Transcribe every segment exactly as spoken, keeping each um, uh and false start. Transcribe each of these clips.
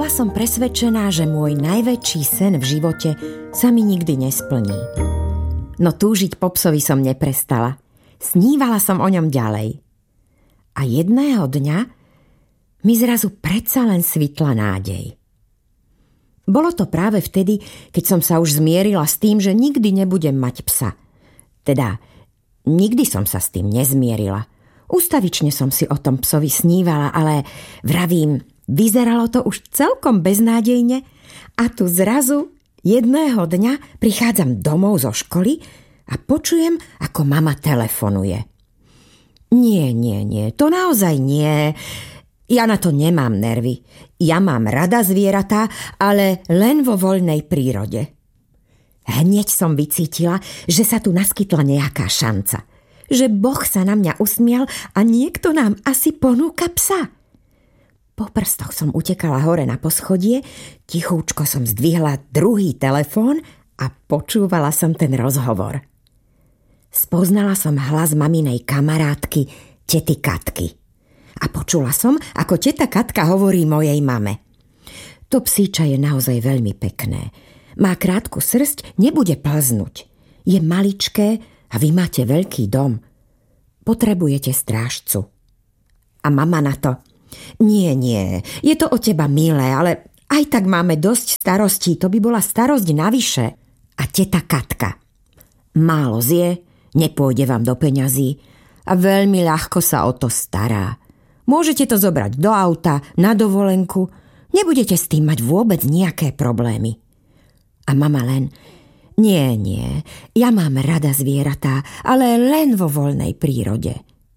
Bola som presvedčená, že môj najväčší sen v živote sa mi nikdy nesplní. No túžiť po psovi som neprestala. Snívala som o ňom ďalej. A jedného dňa mi zrazu predsa len svitla nádej. Bolo to práve vtedy, keď som sa už zmierila s tým, že nikdy nebudem mať psa. Teda, nikdy som sa s tým nezmierila. Ústavične som si o tom psovi snívala, ale vravím, vyzeralo to už celkom beznádejne a tu zrazu jedného dňa prichádzam domov zo školy a počujem, ako mama telefonuje. Nie, nie, nie, to naozaj nie. Ja na to nemám nervy. Ja mám rada zvieratá, ale len vo voľnej prírode. Hneď som vycítila, že sa tu naskytla nejaká šanca. Že Boh sa na mňa usmial a niekto nám asi ponúka psa. Po prstoch som utekala hore na poschodie, tichúčko som zdvihla druhý telefón a počúvala som ten rozhovor. Spoznala som hlas maminej kamarátky, tety Katky. A počula som, ako teta Katka hovorí mojej mame. To psíča je naozaj veľmi pekné. Má krátku srsť, nebude plznúť. Je maličké a vy máte veľký dom. Potrebujete strážcu. A mama na to. Nie, nie, je to od teba milé, ale aj tak máme dosť starostí, to by bola starosť navyše. A teta Katka. Málo zje, nepôjde vám do peňazí a veľmi ľahko sa o to stará. Môžete to zobrať do auta, na dovolenku, nebudete s tým mať vôbec nejaké problémy. A mama len, nie, nie, ja mám rada zvieratá, ale len vo voľnej prírode.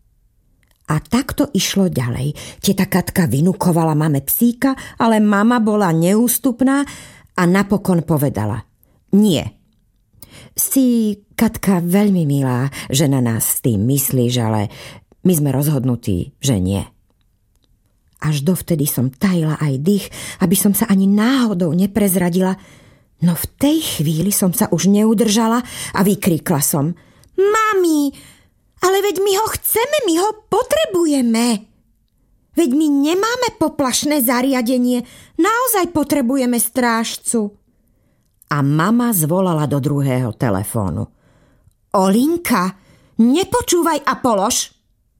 A takto išlo ďalej. Teta Katka vynukovala mame psíka, ale mama bola neústupná a napokon povedala, nie. Si, Katka, veľmi milá, že na nás s tým myslíš, ale my sme rozhodnutí, že nie. Až dovtedy som tajila aj dých, aby som sa ani náhodou neprezradila, no v tej chvíli som sa už neudržala a vykríkla som. Mami, ale veď my ho chceme, my ho potrebujeme. Veď my nemáme poplašné zariadenie, naozaj potrebujeme strážcu. A mama zvolala do druhého telefónu. Olinka, nepočúvaj a polož.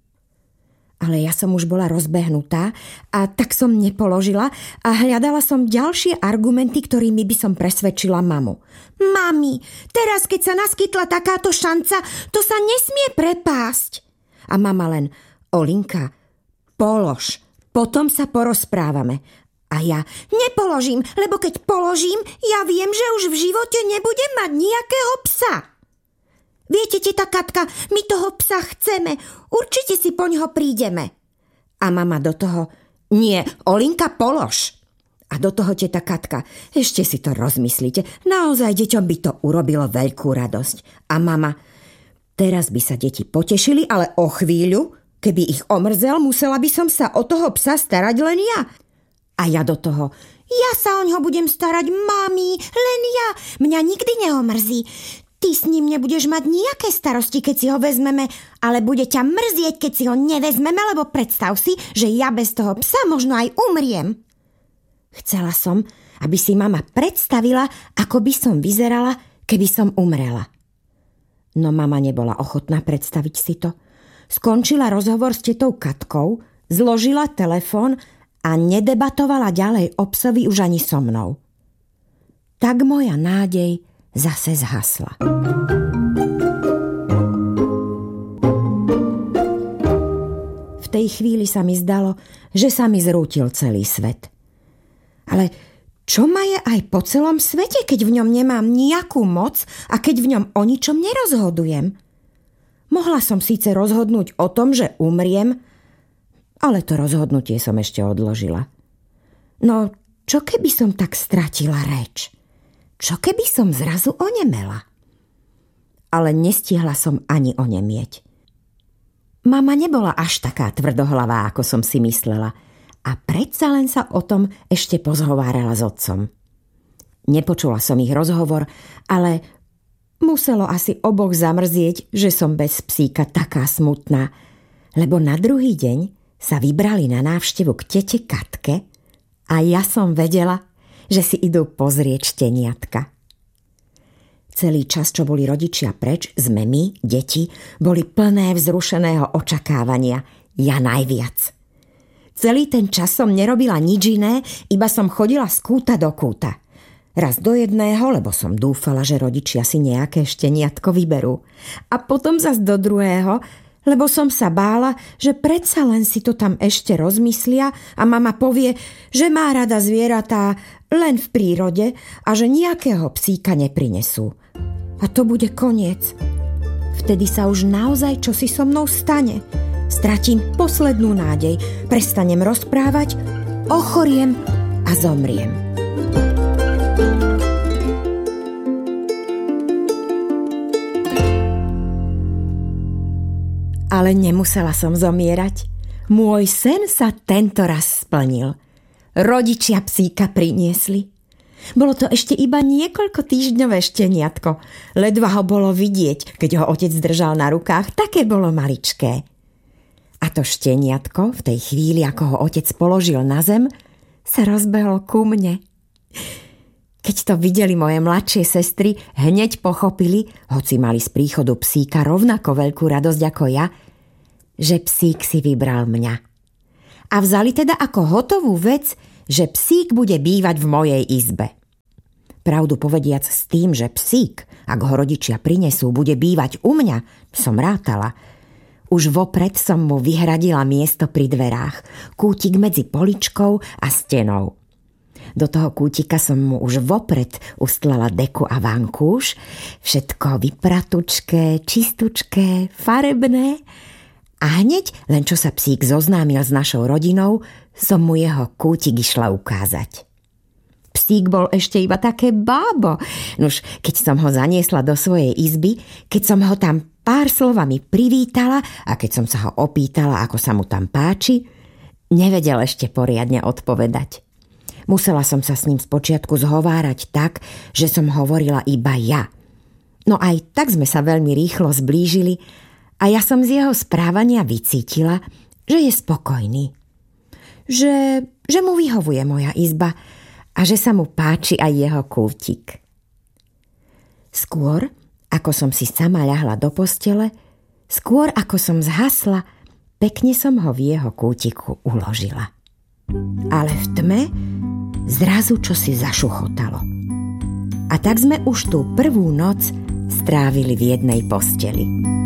Ale ja som už bola rozbehnutá a tak som nepoložila a hľadala som ďalšie argumenty, ktorými by som presvedčila mamu. Mami, teraz keď sa naskytla takáto šanca, to sa nesmie prepásť. A mama len, Olinka, polož, potom sa porozprávame. A ja, nepoložím, lebo keď položím, ja viem, že už v živote nebudem mať nejakého psa. Viete, teta Katka, my toho psa chceme. Určite si po ňoho prídeme. A mama do toho, nie, Olinka, polož. A do toho teta Katka, ešte si to rozmyslíte. Naozaj deťom by to urobilo veľkú radosť. A mama, teraz by sa deti potešili, ale o chvíľu, keby ich omrzel, musela by som sa o toho psa starať len ja. A ja do toho, ja sa o ňoho budem starať, mami, len ja. Mňa nikdy neomrzí. Ty s ním nebudeš mať nejaké starosti, keď si ho vezmeme, ale bude ťa mrzieť, keď si ho nevezmeme, lebo predstav si, že ja bez toho psa možno aj umriem. Chcela som, aby si mama predstavila, ako by som vyzerala, keby som umrela. No mama nebola ochotná predstaviť si to. Skončila rozhovor s tetou Katkou, zložila telefón a nedebatovala ďalej o psovi už ani so mnou. Tak moja nádej zase zhasla. V tej chvíli sa mi zdalo, že sa mi zrútil celý svet. Ale čo ma je aj po celom svete, keď v ňom nemám nejakú moc a keď v ňom o ničom nerozhodujem? Mohla som síce rozhodnúť o tom, že umriem, ale to rozhodnutie som ešte odložila. No, čo keby som tak stratila reč? Čo keby som zrazu onemela? Ale nestihla som ani onemieť. Mama nebola až taká tvrdohlavá, ako som si myslela, a predsa len sa o tom ešte pozhovárala s otcom. Nepočula som ich rozhovor, ale muselo asi oboch zamrzieť, že som bez psíka taká smutná, lebo na druhý deň sa vybrali na návštevu k tete Katke A ja som vedela, že si idú pozrieť šteniatka. Celý čas, čo boli rodičia preč, sme my, deti, boli plné vzrušeného očakávania. Ja najviac. Celý ten čas som nerobila nič iné, iba som chodila z kúta do kúta. Raz do jedného, lebo som dúfala, že rodičia si nejaké šteniatko vyberú. A potom zas do druhého, lebo som sa bála, že predsa len si to tam ešte rozmyslia a mama povie, že má rada zvieratá len v prírode a že nejakého psíka neprinesú. A to bude koniec. Vtedy sa už naozaj čosi so mnou stane. Stratím poslednú nádej, prestanem rozprávať, ochoriem a zomriem. Ale nemusela som zomierať. Môj sen sa tento raz splnil. Rodičia psíka priniesli. Bolo to ešte iba niekoľko týždňové šteniatko. Ledva ho bolo vidieť, keď ho otec držal na rukách, také bolo maličké. A to šteniatko v tej chvíli, ako ho otec položil na zem, sa rozbehlo ku mne. Keď to videli moje mladšie sestry, hneď pochopili, hoci mali z príchodu psíka rovnako veľkú radosť ako ja, že psík si vybral mňa. A vzali teda ako hotovú vec, že psík bude bývať v mojej izbe. Pravdu povediac s tým, že psík, ak ho rodičia prinesú, bude bývať u mňa, som rátala. Už vopred som mu vyhradila miesto pri dverách, kútik medzi poličkou a stenou. Do toho kútika som mu už vopred ustlala deku a vankúš, všetko vypratučké, čistučké, farebné. A hneď, len čo sa psík zoznámil s našou rodinou, som mu jeho kútik išla ukázať. Psík bol ešte iba také bábo. Nuž, keď som ho zaniesla do svojej izby, keď som ho tam pár slovami privítala a keď som sa ho opýtala, ako sa mu tam páči, nevedel ešte poriadne odpovedať. Musela som sa s ním spočiatku zhovárať tak, že som hovorila iba ja. No aj tak sme sa veľmi rýchlo zblížili a ja som z jeho správania vycítila, že je spokojný. Že, že mu vyhovuje moja izba a že sa mu páči aj jeho kútik. Skôr, ako som si sama ľahla do postele, skôr ako som zhasla, pekne som ho v jeho kútiku uložila. Ale v tme zrazu čosi zašuchotalo. A tak sme už tú prvú noc strávili v jednej posteli.